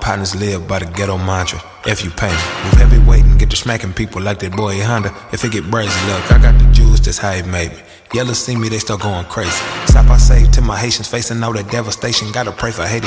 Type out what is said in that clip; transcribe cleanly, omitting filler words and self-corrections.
partners live by the ghetto mantra. If you pay me, move heavyweight and get to smacking people like that boy Honda. If it get brazy, look, I got the juice, that's how it made me. Yellow see me, they start going crazy. Stop, I say to my Haitians facing all that devastation. Gotta pray for Haiti.